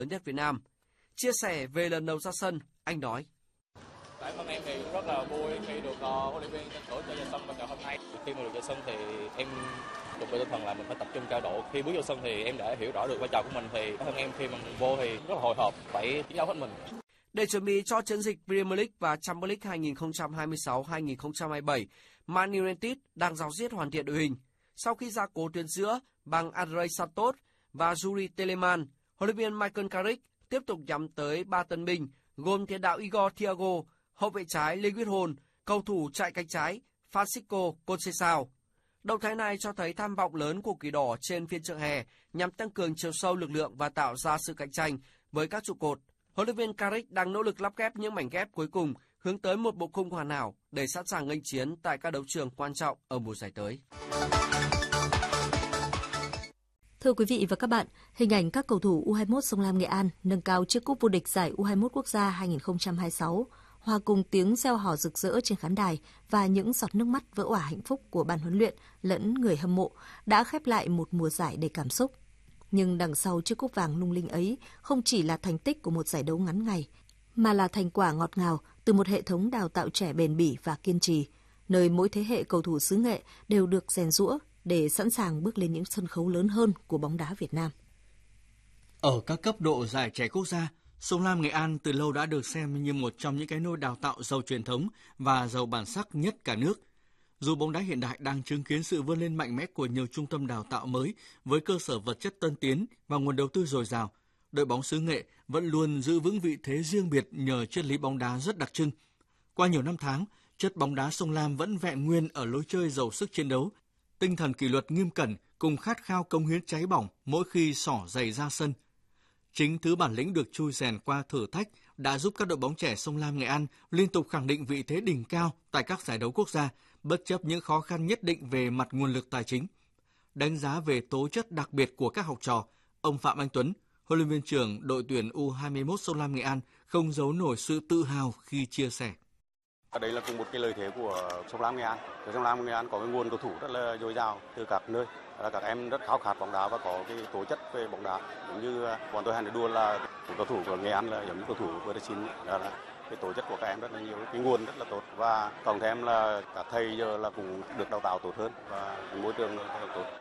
lớn nhất Việt Nam. Chia sẻ về lần đầu ra sân, anh nói: Bản thân em thì cũng rất là vui khi được huấn luyện viên tin tưởng cho ra sân vào ngày hôm nay. Khi mà được ra sân thì em chuẩn bị tinh thần là mình phải tập trung cao độ. Khi bước vào sân thì em đã hiểu rõ được vai trò của mình, thì bản thân em khi mà vô thì rất là hồi hộp, phải chiến đấu hết mình. Để chuẩn bị cho chiến dịch Premier League và Champions League 2026-2027, Man United đang ráo riết hoàn thiện đội hình. Sau khi gia cố tuyến giữa bằng Andrei Santos và Yuri Telemann, huấn luyện viên Michael Carrick tiếp tục nhắm tới 3 tân binh gồm tiền đạo Igor Thiago, hậu vệ trái Lê Viết Hồn, cầu thủ chạy cánh trái Francisco Conceição. Động thái này cho thấy tham vọng lớn của Quỷ Đỏ trên phiên chợ hè nhằm tăng cường chiều sâu lực lượng và tạo ra sự cạnh tranh với các trụ cột. Huấn luyện viên Carrick đang nỗ lực lắp ghép những mảnh ghép cuối cùng hướng tới một bộ khung hoàn hảo để sẵn sàng nghênh chiến tại các đấu trường quan trọng ở mùa giải tới. Thưa quý vị và các bạn, hình ảnh các cầu thủ U21 Sông Lam Nghệ An nâng cao chiếc cúp vô địch giải U21 quốc gia 2026, hòa cùng tiếng reo hò rực rỡ trên khán đài và những giọt nước mắt vỡ òa hạnh phúc của ban huấn luyện lẫn người hâm mộ đã khép lại một mùa giải đầy cảm xúc. Nhưng đằng sau chiếc cúp vàng lung linh ấy không chỉ là thành tích của một giải đấu ngắn ngày, mà là thành quả ngọt ngào từ một hệ thống đào tạo trẻ bền bỉ và kiên trì, nơi mỗi thế hệ cầu thủ xứ Nghệ đều được rèn giũa để sẵn sàng bước lên những sân khấu lớn hơn của bóng đá Việt Nam. Ở các cấp độ giải trẻ quốc gia, Sông Lam Nghệ An từ lâu đã được xem như một trong những cái nôi đào tạo giàu truyền thống và giàu bản sắc nhất cả nước. Dù bóng đá hiện đại đang chứng kiến sự vươn lên mạnh mẽ của nhiều trung tâm đào tạo mới với cơ sở vật chất tân tiến và nguồn đầu tư dồi dào, đội bóng xứ Nghệ vẫn luôn giữ vững vị thế riêng biệt nhờ triết lý bóng đá rất đặc trưng. Qua nhiều năm tháng, chất bóng đá Sông Lam vẫn vẹn nguyên ở lối chơi giàu sức chiến đấu, tinh thần kỷ luật nghiêm cẩn cùng khát khao cống hiến cháy bỏng mỗi khi xỏ giày ra sân. Chính thứ bản lĩnh được chui rèn qua thử thách đã giúp các đội bóng trẻ Sông Lam Nghệ An liên tục khẳng định vị thế đỉnh cao tại các giải đấu quốc gia, bất chấp những khó khăn nhất định về mặt nguồn lực tài chính. Đánh giá về tố chất đặc biệt của các học trò, ông Phạm Anh Tuấn, huấn luyện viên trưởng đội tuyển U21 Sông Lam Nghệ An không giấu nổi sự tự hào khi chia sẻ. Đây là cùng một cái lợi thế của Sông Lam Nghệ An. Sông Lam Nghệ An có cái nguồn cầu thủ rất là dồi dào từ các nơi. Các em rất khao khát bóng đá và có cái tố chất về bóng đá. Giống như bọn tôi hay nói đùa là cầu thủ của Nghệ An là giống như cầu thủ của Brazil. Là cái tố chất của các em rất là nhiều, cái nguồn rất là tốt và cộng thêm là các thầy giờ là cũng được đào tạo tốt hơn và môi trường rất là tốt.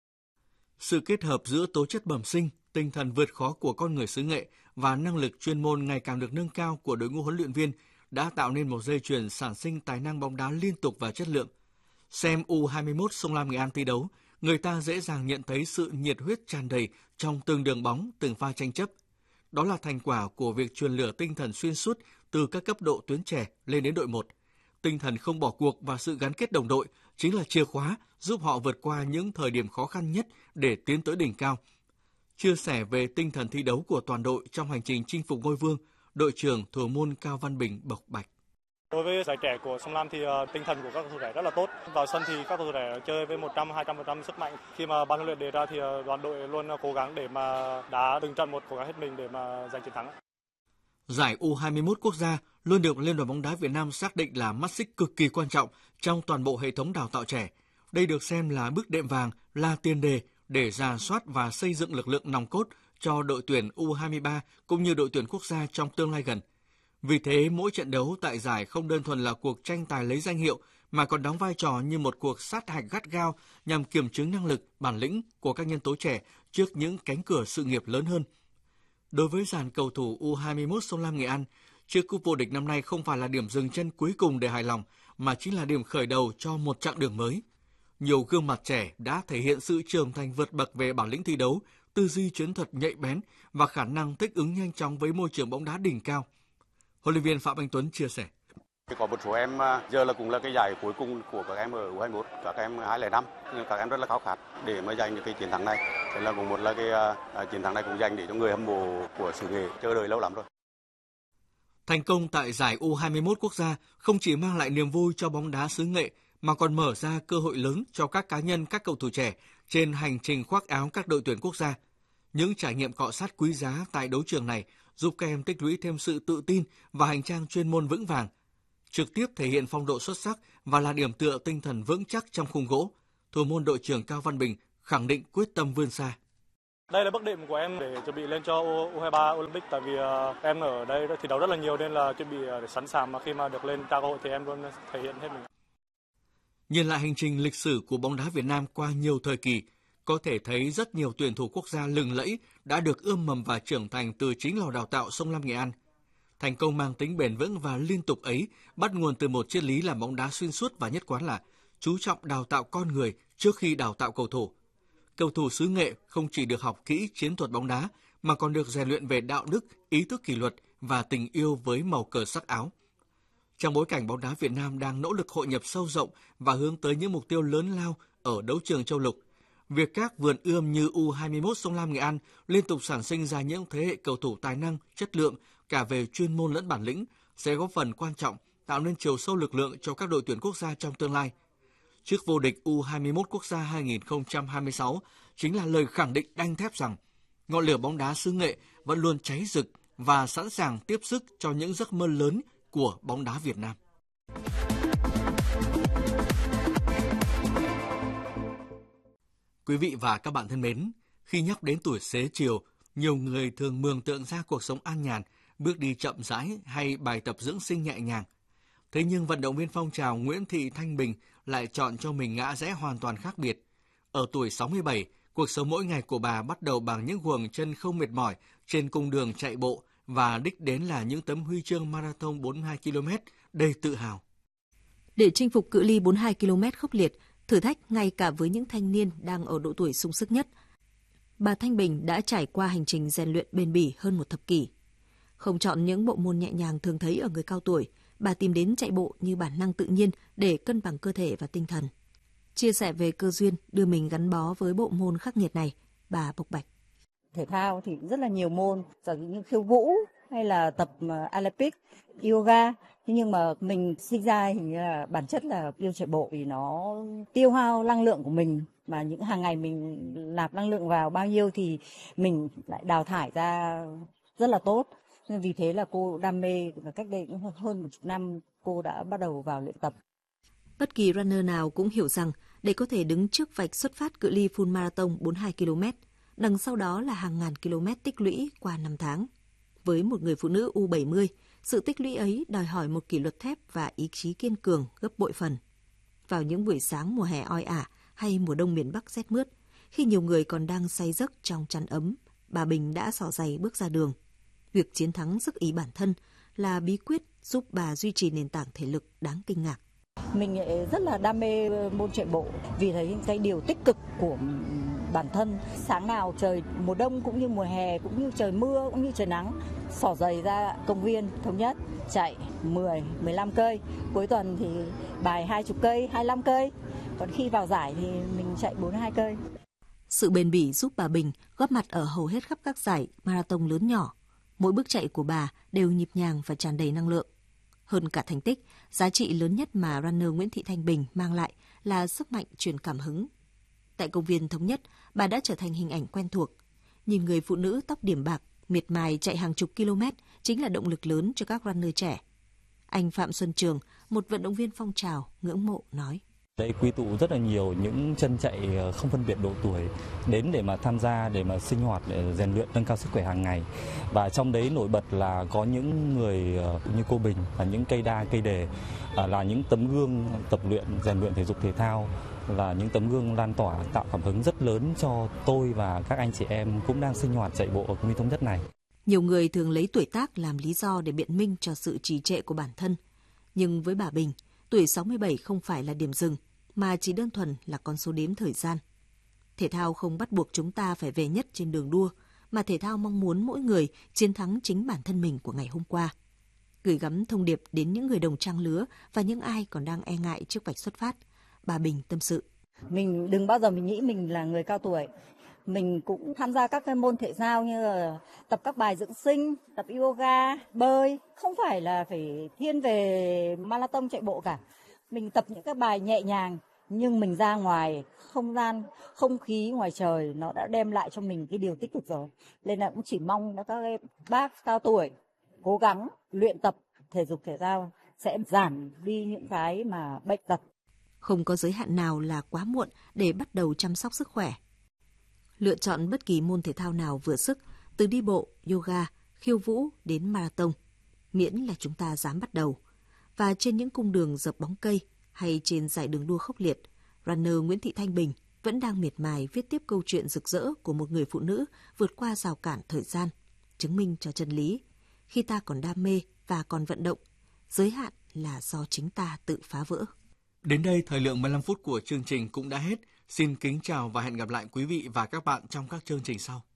Sự kết hợp giữa tố chất bẩm sinh, tinh thần vượt khó của con người xứ Nghệ và năng lực chuyên môn ngày càng được nâng cao của đội ngũ huấn luyện viên đã tạo nên một dây chuyền sản sinh tài năng bóng đá liên tục và chất lượng. Xem U21 Sông Lam Nghệ An thi đấu, người ta dễ dàng nhận thấy sự nhiệt huyết tràn đầy trong từng đường bóng, từng pha tranh chấp. Đó là thành quả của việc truyền lửa tinh thần xuyên suốt từ các cấp độ tuyến trẻ lên đến đội 1. Tinh thần không bỏ cuộc và sự gắn kết đồng đội chính là chìa khóa giúp họ vượt qua những thời điểm khó khăn nhất để tiến tới đỉnh cao. Chia sẻ về tinh thần thi đấu của toàn đội trong hành trình chinh phục ngôi vương, đội trưởng thủ môn Cao Văn Bình bộc bạch. Đối với giải trẻ của Sông Lam thì tinh thần của các cầu thủ trẻ rất là tốt. Vào sân thì các cầu thủ trẻ chơi với 100-200% sức mạnh. Khi mà ban huấn luyện đề ra thì đoàn đội luôn cố gắng để mà đá từng trận một, cố gắng hết mình để mà giành chiến thắng. Giải U21 quốc gia luôn được Liên đoàn bóng đá Việt Nam xác định là mắt xích cực kỳ quan trọng trong toàn bộ hệ thống đào tạo trẻ. Đây được xem là bước đệm vàng, là tiền đề để rà soát và xây dựng lực lượng nòng cốt cho đội tuyển U23 cũng như đội tuyển quốc gia trong tương lai gần. Vì thế, mỗi trận đấu tại giải không đơn thuần là cuộc tranh tài lấy danh hiệu mà còn đóng vai trò như một cuộc sát hạch gắt gao nhằm kiểm chứng năng lực, bản lĩnh của các nhân tố trẻ trước những cánh cửa sự nghiệp lớn hơn. Đối với dàn cầu thủ U21 Sông Lam Nghệ An, chiếc cúp vô địch năm nay không phải là điểm dừng chân cuối cùng để hài lòng, mà chính là điểm khởi đầu cho một chặng đường mới. Nhiều gương mặt trẻ đã thể hiện sự trưởng thành vượt bậc về bản lĩnh thi đấu, tư duy chiến thuật nhạy bén và khả năng thích ứng nhanh chóng với môi trường bóng đá đỉnh cao. Huấn luyện viên Phạm Anh Tuấn chia sẻ. Có một số em giờ là cũng là cái giải cuối cùng của các em ở U21, các em 205, các em rất là khao khát để mà giành được cái chiến thắng này. Thế là cũng một là cái chiến thắng này cũng dành để cho người hâm mộ của xứ Nghệ chờ đợi lâu lắm rồi. Thành công tại giải U21 quốc gia không chỉ mang lại niềm vui cho bóng đá xứ Nghệ mà còn mở ra cơ hội lớn cho các cá nhân, các cầu thủ trẻ trên hành trình khoác áo các đội tuyển quốc gia. Những trải nghiệm cọ sát quý giá tại đấu trường này giúp các em tích lũy thêm sự tự tin và hành trang chuyên môn vững vàng, trực tiếp thể hiện phong độ xuất sắc và là điểm tựa tinh thần vững chắc trong khung gỗ. Thủ môn đội trưởng Cao Văn Bình khẳng định quyết tâm vươn xa. Đây là bước đệm của em để chuẩn bị lên cho U23 Olympic, tại vì em ở đây thi đấu rất là nhiều nên là chuẩn bị để sẵn sàng mà khi mà được lên trao cơ hội thì em luôn thể hiện hết mình. Nhìn lại hành trình lịch sử của bóng đá Việt Nam qua nhiều thời kỳ, có thể thấy rất nhiều tuyển thủ quốc gia lừng lẫy đã được ươm mầm và trưởng thành từ chính lò đào tạo Sông Lam Nghệ An. Thành công mang tính bền vững và liên tục ấy bắt nguồn từ một triết lý làm bóng đá xuyên suốt và nhất quán là chú trọng đào tạo con người trước khi đào tạo cầu thủ. Cầu thủ xứ Nghệ không chỉ được học kỹ chiến thuật bóng đá mà còn được rèn luyện về đạo đức, ý thức kỷ luật và tình yêu với màu cờ sắc áo. Trong bối cảnh bóng đá Việt Nam đang nỗ lực hội nhập sâu rộng và hướng tới những mục tiêu lớn lao ở đấu trường châu lục, việc các vườn ươm như U21 Sông Lam Nghệ An liên tục sản sinh ra những thế hệ cầu thủ tài năng, chất lượng cả về chuyên môn lẫn bản lĩnh sẽ góp phần quan trọng tạo nên chiều sâu lực lượng cho các đội tuyển quốc gia trong tương lai. Chức vô địch U21 quốc gia 2026 chính là lời khẳng định đanh thép rằng ngọn lửa bóng đá xứ Nghệ vẫn luôn cháy rực và sẵn sàng tiếp sức cho những giấc mơ lớn của bóng đá Việt Nam. Quý vị và các bạn thân mến, khi nhắc đến tuổi xế chiều, nhiều người thường mường tượng ra cuộc sống an nhàn, bước đi chậm rãi hay bài tập dưỡng sinh nhẹ nhàng. Thế nhưng vận động viên phong trào Nguyễn Thị Thanh Bình lại chọn cho mình ngã rẽ hoàn toàn khác biệt. Ở tuổi 67, cuộc sống mỗi ngày của bà bắt đầu bằng những guồng chân không mệt mỏi trên cung đường chạy bộ và đích đến là những tấm huy chương marathon 42 km đầy tự hào. Để chinh phục cự ly 42 km khốc liệt, thử thách ngay cả với những thanh niên đang ở độ tuổi sung sức nhất, bà Thanh Bình đã trải qua hành trình rèn luyện bền bỉ hơn một thập kỷ. Không chọn những bộ môn nhẹ nhàng thường thấy ở người cao tuổi, bà tìm đến chạy bộ như bản năng tự nhiên để cân bằng cơ thể và tinh thần. Chia sẻ về cơ duyên đưa mình gắn bó với bộ môn khắc nghiệt này, bà bộc bạch. Thể thao thì rất là nhiều môn, như khiêu vũ hay là tập Olympic, yoga. Nhưng mà mình sinh ra thì là bản chất là yêu chạy bộ vì nó tiêu hao năng lượng của mình. Mà những hàng ngày mình nạp năng lượng vào bao nhiêu thì mình lại đào thải ra rất là tốt. Nên vì thế là cô đam mê và cách đây cũng hơn 10 năm cô đã bắt đầu vào luyện tập. Bất kỳ runner nào cũng hiểu rằng để có thể đứng trước vạch xuất phát cự ly full marathon 42 km, đằng sau đó là hàng ngàn km tích lũy qua 5 tháng. Với một người phụ nữ U70, sự tích lũy ấy đòi hỏi một kỷ luật thép và ý chí kiên cường gấp bội phần. Vào những buổi sáng mùa hè oi ả hay mùa đông miền Bắc rét mướt, khi nhiều người còn đang say giấc trong chăn ấm, bà Bình đã xỏ giày bước ra đường. Việc chiến thắng sức ý bản thân là bí quyết giúp bà duy trì nền tảng thể lực đáng kinh ngạc. Mình rất là đam mê môn chạy bộ vì thấy cái điều tích cực của bản thân. Sáng nào trời mùa đông cũng như mùa hè, cũng như trời mưa, cũng như trời nắng, xỏ giày ra công viên Thống Nhất, chạy 10-15 cây. Cuối tuần thì bài 20 cây, 25 cây. Còn khi vào giải thì mình chạy 42 cây. Sự bền bỉ giúp bà Bình góp mặt ở hầu hết khắp các giải marathon lớn nhỏ. Mỗi bước chạy của bà đều nhịp nhàng và tràn đầy năng lượng. Hơn cả thành tích, giá trị lớn nhất mà runner Nguyễn Thị Thanh Bình mang lại là sức mạnh truyền cảm hứng. Tại công viên Thống Nhất, bà đã trở thành hình ảnh quen thuộc. Nhìn người phụ nữ tóc điểm bạc, miệt mài chạy hàng chục km chính là động lực lớn cho các runner trẻ. Anh Phạm Xuân Trường, một vận động viên phong trào, ngưỡng mộ nói. Đây quy tụ rất là nhiều những chân chạy không phân biệt độ tuổi đến để mà tham gia, để mà sinh hoạt, để rèn luyện nâng cao sức khỏe hàng ngày. Và trong đấy nổi bật là có những người như cô Bình, là những cây đa cây đề, là những tấm gương tập luyện, rèn luyện thể dục thể thao, là những tấm gương lan tỏa tạo cảm hứng rất lớn cho tôi và các anh chị em cũng đang sinh hoạt chạy bộ ở công viên Thống Nhất này. Nhiều người thường lấy tuổi tác làm lý do để biện minh cho sự trì trệ của bản thân. Nhưng với bà Bình, tuổi 67 không phải là điểm dừng, mà chỉ đơn thuần là con số đếm thời gian. Thể thao không bắt buộc chúng ta phải về nhất trên đường đua, mà thể thao mong muốn mỗi người chiến thắng chính bản thân mình của ngày hôm qua. Gửi gắm thông điệp đến những người đồng trang lứa và những ai còn đang e ngại trước vạch xuất phát, bà Bình tâm sự. Mình đừng bao giờ mình nghĩ mình là người cao tuổi. Mình cũng tham gia các cái môn thể thao như là tập các bài dưỡng sinh, tập yoga, bơi. Không phải là phải thiên về marathon chạy bộ cả. Mình tập những cái bài nhẹ nhàng, nhưng mình ra ngoài không gian, không khí ngoài trời nó đã đem lại cho mình cái điều tích cực rồi. Nên là cũng chỉ mong các bác cao tuổi cố gắng luyện tập thể dục thể thao sẽ giảm đi những cái mà bệnh tật. Không có giới hạn nào là quá muộn để bắt đầu chăm sóc sức khỏe. Lựa chọn bất kỳ môn thể thao nào vừa sức, từ đi bộ, yoga, khiêu vũ đến marathon, miễn là chúng ta dám bắt đầu. Và trên những cung đường dập bóng cây hay trên giải đường đua khốc liệt, runner Nguyễn Thị Thanh Bình vẫn đang miệt mài viết tiếp câu chuyện rực rỡ của một người phụ nữ vượt qua rào cản thời gian, chứng minh cho chân lý. Khi ta còn đam mê và còn vận động, giới hạn là do chính ta tự phá vỡ. Đến đây, thời lượng 15 phút của chương trình cũng đã hết. Xin kính chào và hẹn gặp lại quý vị và các bạn trong các chương trình sau.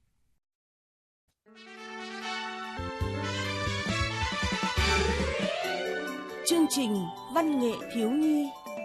Chương trình Văn nghệ thiếu nhi.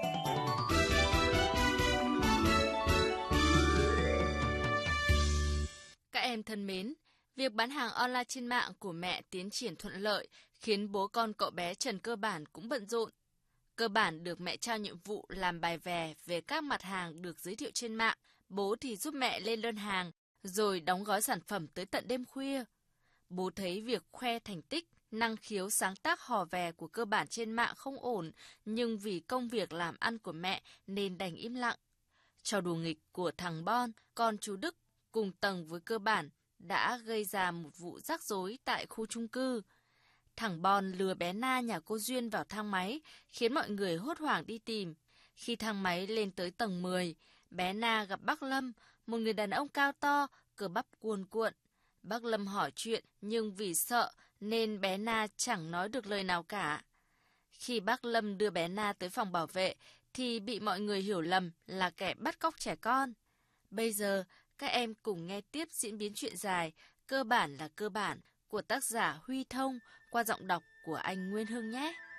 Các em thân mến, việc bán hàng online trên mạng của mẹ tiến triển thuận lợi khiến bố con cậu bé Trần Cơ Bản cũng bận rộn. Cơ Bản được mẹ trao nhiệm vụ làm bài về các mặt hàng được giới thiệu trên mạng, bố thì giúp mẹ lên đơn hàng, rồi đóng gói sản phẩm tới tận đêm khuya. Bố thấy việc khoe thành tích, năng khiếu sáng tác hò vè của Cơ Bản trên mạng không ổn, nhưng vì công việc làm ăn của mẹ nên đành im lặng. Trò đùa nghịch của thằng Bon, con chú Đức, cùng tầng với Cơ Bản, đã gây ra một vụ rắc rối tại khu chung cư. Thằng Bon lừa bé Na nhà cô Duyên vào thang máy, khiến mọi người hốt hoảng đi tìm. Khi thang máy lên tới tầng 10, bé Na gặp bác Lâm, một người đàn ông cao to, cơ bắp cuồn cuộn. Bác Lâm hỏi chuyện, nhưng vì sợ nên bé Na chẳng nói được lời nào cả. Khi bác Lâm đưa bé Na tới phòng bảo vệ, thì bị mọi người hiểu lầm là kẻ bắt cóc trẻ con. Bây giờ, các em cùng nghe tiếp diễn biến truyện dài Cơ Bản là Cơ Bản của tác giả Huy Thông qua giọng đọc của anh Nguyên Hưng nhé.